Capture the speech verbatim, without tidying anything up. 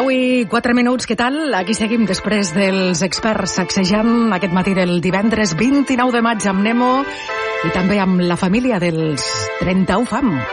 deu i quatre minuts, què tal? Aquí seguim després dels experts sacsejant aquest matí del divendres vint-i-nou de maig amb Nemo i també amb la família dels trenta-u Fam.